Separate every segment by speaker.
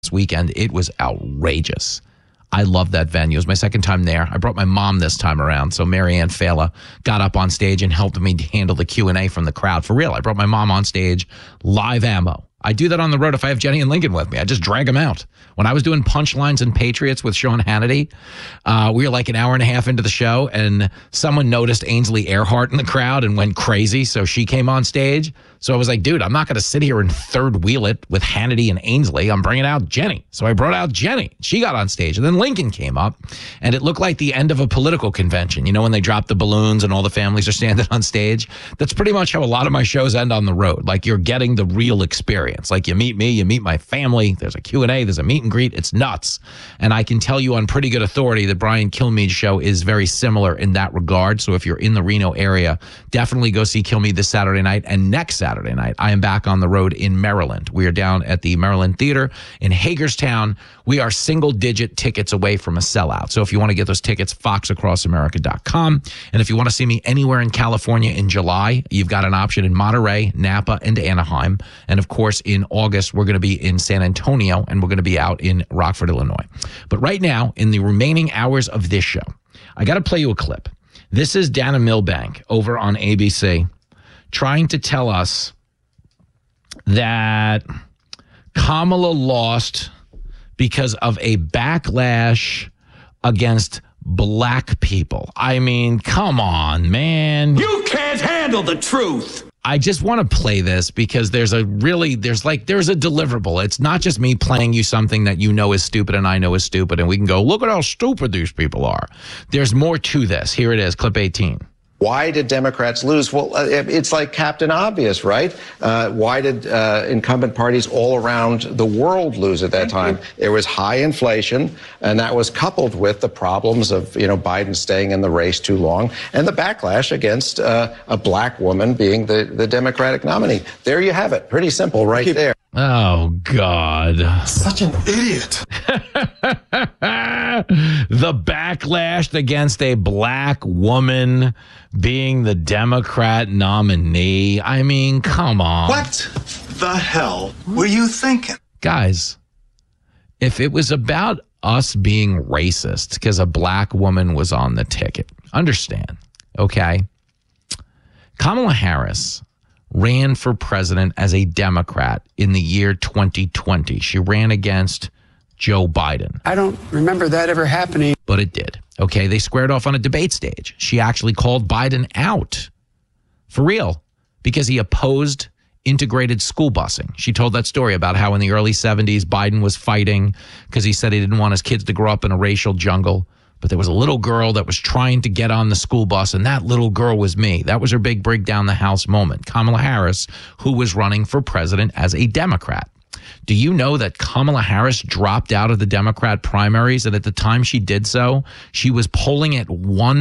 Speaker 1: this weekend. It was outrageous. I love that venue. It was my second time there. I brought my mom this time around. So Marianne Fela got up on stage and helped me handle the Q&A from the crowd. For real, I brought my mom on stage, live ammo. I do that on the road if I have Jenny and Lincoln with me. I just drag them out. When I was doing Punchlines and Patriots with Sean Hannity, we were like an hour and a half into the show, and someone noticed Ainsley Earhart in the crowd and went crazy, so she came on stage. So I was like, dude, I'm not going to sit here and third wheel it with Hannity and Ainsley. I'm bringing out Jenny. So I brought out Jenny. She got on stage, and then Lincoln came up, and it looked like the end of a political convention. You know, when they drop the balloons and all the families are standing on stage? That's pretty much how a lot of my shows end on the road. Like, you're getting the real experience. Like, you meet me, you meet my family. There's a Q&A, there's a meet and greet. It's nuts. And I can tell you on pretty good authority that Brian Kilmeade's show is very similar in that regard. So if you're in the Reno area, definitely go see Kilmeade this Saturday night. And next Saturday night, I am back on the road in Maryland. We are down at the Maryland Theater in Hagerstown. We are single-digit tickets away from a sellout. So if you want to get those tickets, foxacrossamerica.com. And if you want to see me anywhere in California in July, you've got an option in Monterey, Napa, and Anaheim. And of course, in August, we're going to be in San Antonio, and we're going to be out in Rockford, Illinois. But right now, in the remaining hours of this show, I got to play you a clip. This is Dana Milbank over on ABC trying to tell us that Kamala lost because of a backlash against black people. I mean, come on, man.
Speaker 2: You can't handle the truth.
Speaker 1: I just want to play this because there's a deliverable. It's not just me playing you something that you know is stupid and I know is stupid, and we can go, look at how stupid these people are. There's more to this. Here it is, clip 18.
Speaker 3: Why did Democrats lose? Well, it's like Captain Obvious, right? Why did incumbent parties all around the world lose at that time? There was high inflation, and that was coupled with the problems of, Biden staying in the race too long and the backlash against a black woman being the Democratic nominee. There you have it. Pretty simple right there.
Speaker 1: Oh, God.
Speaker 2: Such an idiot.
Speaker 1: The backlash against a black woman being the Democrat nominee. I mean, come on.
Speaker 2: What the hell were you thinking?
Speaker 1: Guys, if it was about us being racist because a black woman was on the ticket, understand, okay? Kamala Harris ran for president as a Democrat in the year 2020. She ran against Joe Biden.
Speaker 4: I don't remember that ever happening.
Speaker 1: But it did. Okay, they squared off on a debate stage. She actually called Biden out. For real. Because he opposed integrated school busing. She told that story about how in the early 70s, Biden was fighting because he said he didn't want his kids to grow up in a racial jungle. But there was a little girl that was trying to get on the school bus, and that little girl was me. That was her big break down the House moment. Kamala Harris, who was running for president as a Democrat. Do you know that Kamala Harris dropped out of the Democrat primaries, and at the time she did so, she was polling at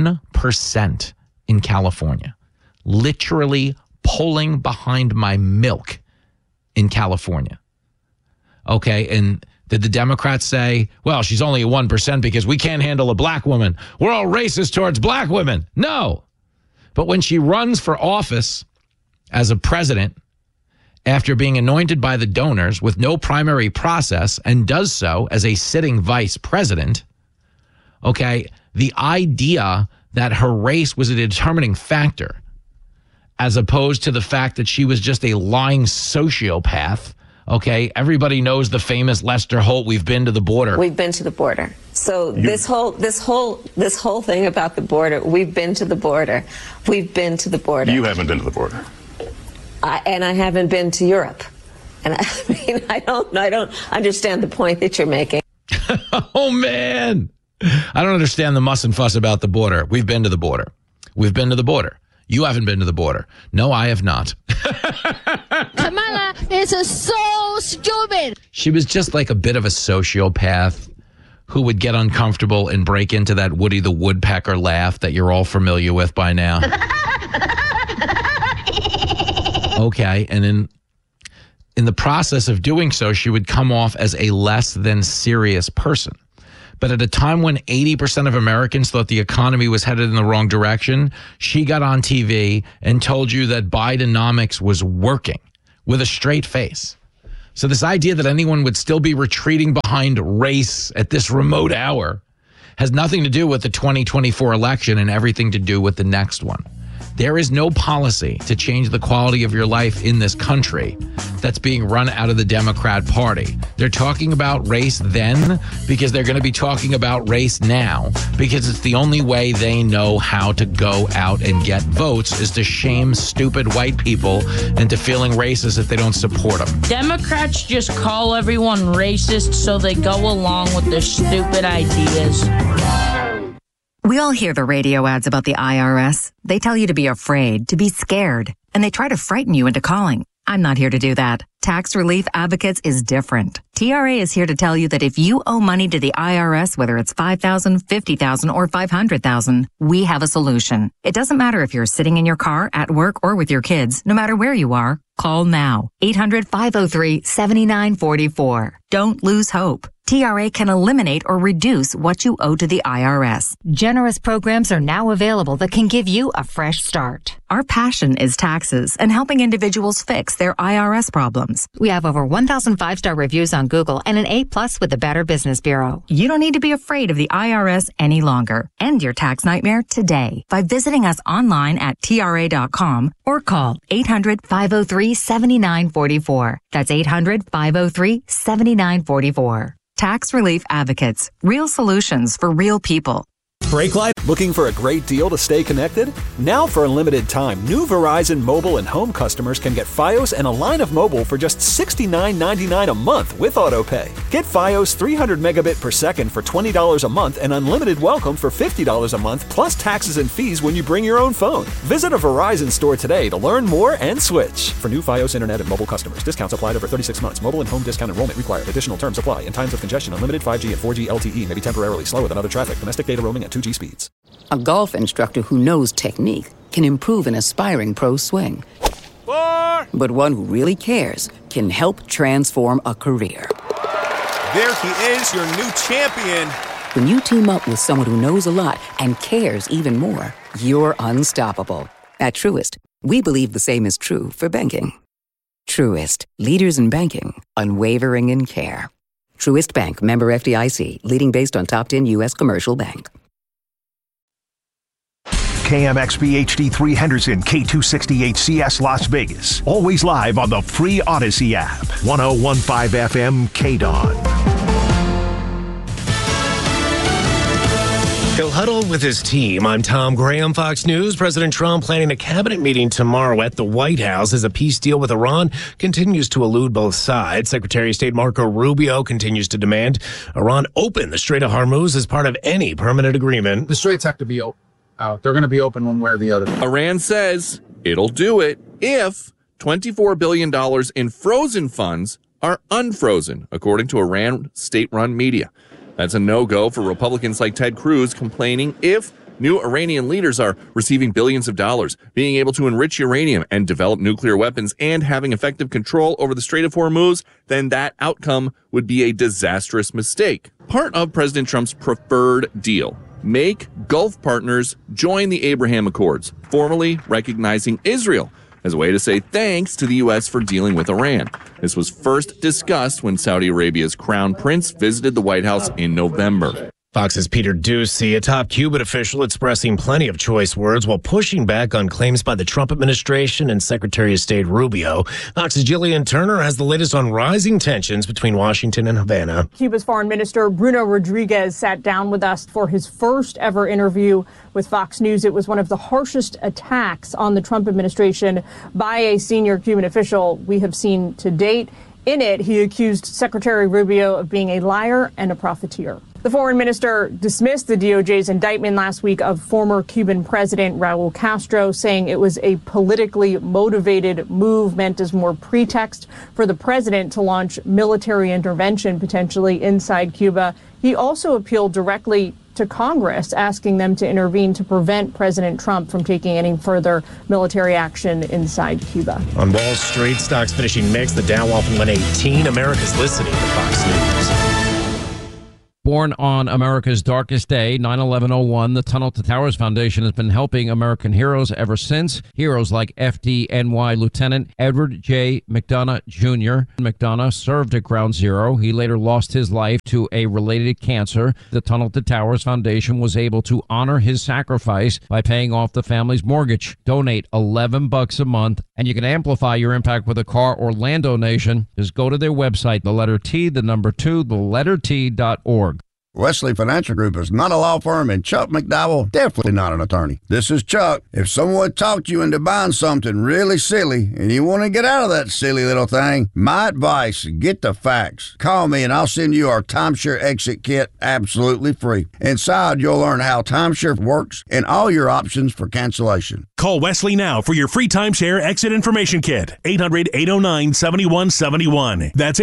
Speaker 1: 1% in California, literally polling behind my milk in California. Okay, and did the Democrats say, well, she's only at 1% because we can't handle a black woman. We're all racist towards black women. No. But when she runs for office as a president, after being anointed by the donors with no primary process and does so as a sitting vice president, okay, the idea that her race was a determining factor as opposed to the fact that she was just a lying sociopath. Okay, everybody knows the famous Lester Holt, we've been to the border.
Speaker 5: We've been to the border. So this whole thing about the border, we've been to the border. We've been to the border.
Speaker 2: You haven't been to the border.
Speaker 5: And I haven't been to Europe. And I don't understand the point that you're making.
Speaker 1: Oh, man. I don't understand the muss and fuss about the border. We've been to the border. We've been to the border. You haven't been to the border. No, I have not.
Speaker 6: Kamala is so stupid.
Speaker 1: She was just like a bit of a sociopath who would get uncomfortable and break into that Woody the Woodpecker laugh that you're all familiar with by now. Okay, and in the process of doing so, she would come off as a less than serious person. But at a time when 80% of Americans thought the economy was headed in the wrong direction, she got on TV and told you that Bidenomics was working with a straight face. So this idea that anyone would still be retreating behind race at this remote hour has nothing to do with the 2024 election and everything to do with the next one. There is no policy to change the quality of your life in this country that's being run out of the Democrat Party. They're talking about race then because they're going to be talking about race now because it's the only way they know how to go out and get votes is to shame stupid white people into feeling racist if they don't support them.
Speaker 7: Democrats just call everyone racist so they go along with their stupid ideas.
Speaker 8: We all hear the radio ads about the IRS. They tell you to be afraid, to be scared, and they try to frighten you into calling. I'm not here to do that. Tax Relief Advocates is different. TRA is here to tell you that if you owe money to the IRS, whether it's $5,000, $50,000, or $500,000, we have a solution. It doesn't matter if you're sitting in your car, at work, or with your kids. No matter where you are, call now. 800-503-7944. Don't lose hope. TRA can eliminate or reduce what you owe to the IRS. Generous programs are now available that can give you a fresh start. Our passion is taxes and helping individuals fix their IRS problems. We have over 1,000 5-star reviews on Google and an A+ with the Better Business Bureau. You don't need to be afraid of the IRS any longer. End your tax nightmare today by visiting us online at TRA.com or call 800-503-7944. That's 800-503-7944. Tax Relief Advocates. Real solutions for real people.
Speaker 9: Brake light? Looking for a great deal to stay connected? Now for a limited time, new Verizon mobile and home customers can get Fios and a line of mobile for just $69.99 a month with AutoPay. Get Fios 300 megabit per second for $20 a month and unlimited welcome for $50 a month plus taxes and fees when you bring your own phone. Visit a Verizon store today to learn more and switch. For new Fios internet and mobile customers, discounts applied over 36 months. Mobile and home discount enrollment required. Additional terms apply. In times of congestion, unlimited 5G and 4G LTE may be temporarily slower than other traffic. Domestic data roaming at 2G speeds.
Speaker 10: A golf instructor who knows technique can improve an aspiring pro's swing. But one who really cares can help transform a career.
Speaker 11: There he is, your new champion.
Speaker 10: When you team up with someone who knows a lot and cares even more, you're unstoppable. At Truist, we believe the same is true for banking. Truist, leaders in banking, unwavering in care. Truist Bank, member FDIC, leading based on top 10 U.S. commercial bank.
Speaker 12: KMXP HD3 Henderson, K268CS Las Vegas. Always live on the free Odyssey app. 1015 FM KDON.
Speaker 13: He'll huddle with his team. I'm Tom Graham, Fox News. President Trump planning a cabinet meeting tomorrow at the White House as a peace deal with Iran continues to elude both sides. Secretary of State Marco Rubio continues to demand Iran open the Strait of Hormuz as part of any permanent agreement.
Speaker 14: The straits have to be open. They're going to be open one way or the other.
Speaker 15: Iran says it'll do it if $24 billion in frozen funds are unfrozen, according to Iran state-run media. That's a no-go for Republicans like Ted Cruz, complaining if new Iranian leaders are receiving billions of dollars, being able to enrich uranium and develop nuclear weapons, and having effective control over the Strait of Hormuz, then that outcome would be a disastrous mistake. Part of President Trump's preferred deal: make Gulf partners join the Abraham Accords, formally recognizing Israel as a way to say thanks to the U.S. for dealing with Iran. This was first discussed when Saudi Arabia's crown prince visited the White House in November.
Speaker 13: Fox's Peter Doocy, a top Cuban official, expressing plenty of choice words while pushing back on claims by the Trump administration and Secretary of State Rubio. Fox's Jillian Turner has the latest on rising tensions between Washington and Havana.
Speaker 16: Cuba's Foreign Minister Bruno Rodriguez sat down with us for his first ever interview with Fox News. It was one of the harshest attacks on the Trump administration by a senior Cuban official we have seen to date. In it, he accused Secretary Rubio of being a liar and a profiteer. The foreign minister dismissed the DOJ's indictment last week of former Cuban President Raul Castro, saying it was a politically motivated move meant as more pretext for the president to launch military intervention potentially inside Cuba. He also appealed directly to Congress, asking them to intervene to prevent President Trump from taking any further military action inside Cuba.
Speaker 13: On Wall Street, stocks finishing mixed. The Dow off 118. America's listening to Fox News.
Speaker 17: Born on America's darkest day, 9/11/01, the Tunnel to Towers Foundation has been helping American heroes ever since. Heroes like FDNY Lieutenant Edward J. McDonough Jr. McDonough served at Ground Zero. He later lost his life to a related cancer. The Tunnel to Towers Foundation was able to honor his sacrifice by paying off the family's mortgage. Donate $11 a month, and you can amplify your impact with a car or land donation. Just go to their website, the letter T, the number 2, the letter T.org.
Speaker 18: Wesley Financial Group is not a law firm, and Chuck McDowell definitely not an attorney. This is Chuck. If someone talked you into buying something really silly and you want to get out of that silly little thing, my advice, get the facts. Call me and I'll send you our timeshare exit kit absolutely free. Inside, you'll learn how timeshare works and all your options for cancellation.
Speaker 19: Call Wesley now for your free timeshare exit information kit. 800-809-7171. That's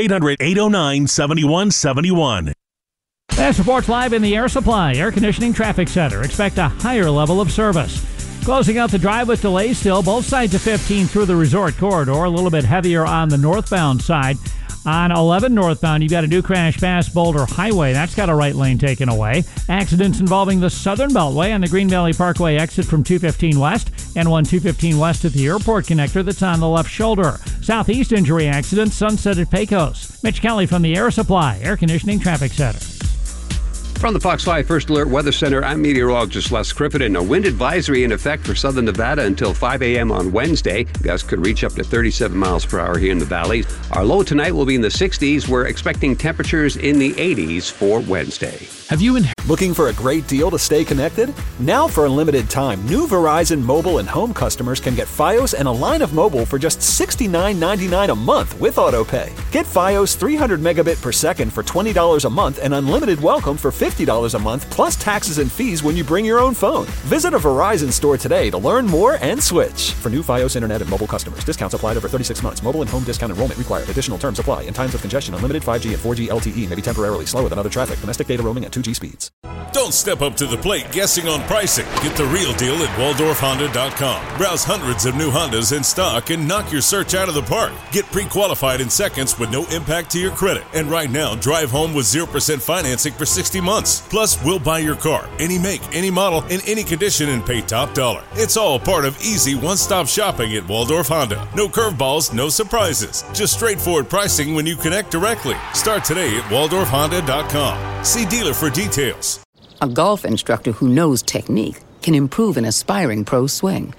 Speaker 19: 800-809-7171.
Speaker 20: Fast Reports live in the Air Supply Air Conditioning Traffic Center. Expect a higher level of service. Closing out the drive with delays still, both sides of 15 through the resort corridor. A little bit heavier on the northbound side. On 11 northbound, you've got a new crash past Boulder Highway. That's got a right lane taken away. Accidents involving the Southern Beltway on the Green Valley Parkway exit from 215 West and 215 West at the airport connector that's on the left shoulder. Southeast injury accident, Sunset at Pecos. Mitch Kelly from the Air Supply Air Conditioning Traffic Center.
Speaker 21: From the Fox 5 First Alert Weather Center, I'm meteorologist Les Crittenden. A wind advisory in effect for southern Nevada until 5 a.m. on Wednesday. Gusts could reach up to 37 miles per hour here in the valleys. Our low tonight will be in the 60s. We're expecting temperatures in the 80s for Wednesday.
Speaker 9: Have you been looking for a great deal to stay connected? Now for a limited time, new Verizon mobile and home customers can get Fios and a line of mobile for just $69.99 a month with AutoPay. Get Fios 300 megabit per second for $20 a month and unlimited welcome for $50 a month plus taxes and fees when you bring your own phone. Visit a Verizon store today to learn more and switch. For new Fios internet and mobile customers, discounts applied over 36 months. Mobile and home discount enrollment required. Additional terms apply. In times of congestion, unlimited 5G and 4G LTE may be temporarily slower than other traffic. Domestic data roaming at 2G speeds.
Speaker 22: Don't step up to the plate guessing on pricing. Get the real deal at WaldorfHonda.com. Browse hundreds of new Hondas in stock and knock your search out of the park. Get pre-qualified in seconds with no impact to your credit. And right now, drive home with 0% financing for 60 months. Plus, we'll buy your car, any make, any model, in any condition, and pay top dollar. It's all part of easy one-stop shopping at Waldorf Honda. No curveballs, no surprises. Just straightforward pricing when you connect directly. Start today at WaldorfHonda.com. See dealer for details.
Speaker 10: A golf instructor who knows technique can improve an aspiring pro's swing.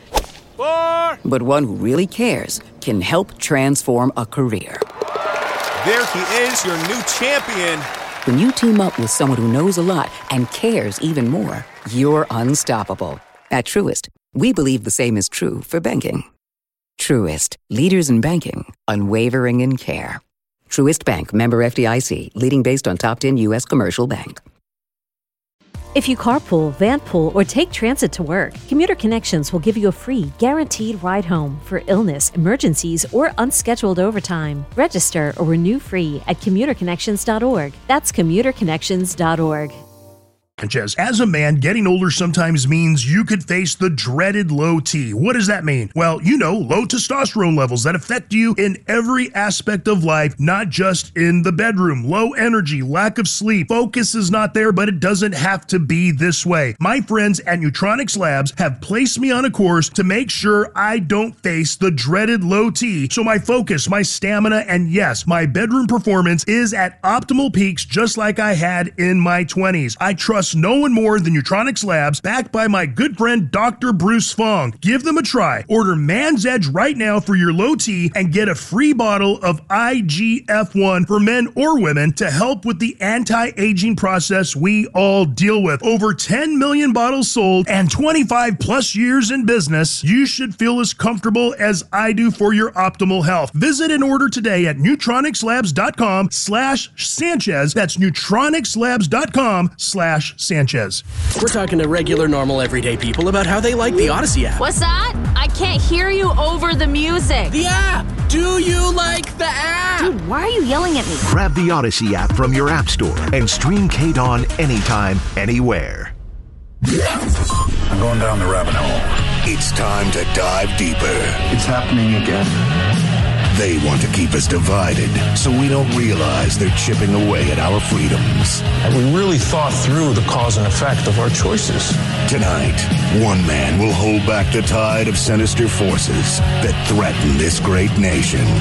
Speaker 10: But one who really cares can help transform a career.
Speaker 11: There he is, your new champion.
Speaker 10: When you team up with someone who knows a lot and cares even more, you're unstoppable. At Truist, we believe the same is true for banking. Truist, leaders in banking, unwavering in care. Truist Bank, member FDIC, leading based on top 10 U.S. commercial bank.
Speaker 23: If you carpool, vanpool, or take transit to work, Commuter Connections will give you a free, guaranteed ride home for illness, emergencies, or unscheduled overtime. Register or renew free at CommuterConnections.org. That's CommuterConnections.org.
Speaker 24: Sanchez. As a man, getting older sometimes means you could face the dreaded low T. What does that mean? Well, you know, low testosterone levels that affect you in every aspect of life, not just in the bedroom. Low energy, lack of sleep, focus is not there, but it doesn't have to be this way. My friends at Neutronics Labs have placed me on a course to make sure I don't face the dreaded low T. So my focus, my stamina, and yes, my bedroom performance is at optimal peaks just like I had in my 20s. I trust no one more than Neutronics Labs, backed by my good friend Dr. Bruce Fong. Give them a try. Order Man's Edge right now for your low T and get a free bottle of IGF-1 for men or women to help with the anti-aging process we all deal with. Over 10 million bottles sold and 25 plus years in business. You should feel as comfortable as I do for your optimal health. Visit and order today at neutronicslabs.com/Sanchez. That's neutronicslabs.com/Sanchez.
Speaker 25: We're talking to regular, normal, everyday people about how they like the Odyssey app.
Speaker 6: What's that? I can't hear you over the music.
Speaker 25: The app! Do you like the app?
Speaker 6: Dude, why are you yelling at me?
Speaker 12: Grab the Odyssey app from your app store and stream KDON anytime, anywhere.
Speaker 2: I'm going down the rabbit hole.
Speaker 26: It's time to dive deeper.
Speaker 2: It's happening again.
Speaker 1: They want to keep us divided so we don't realize they're chipping away at our freedoms.
Speaker 3: And we really thought through the cause and effect of our choices.
Speaker 1: Tonight, one man will hold back the tide of sinister forces that threaten this great nation.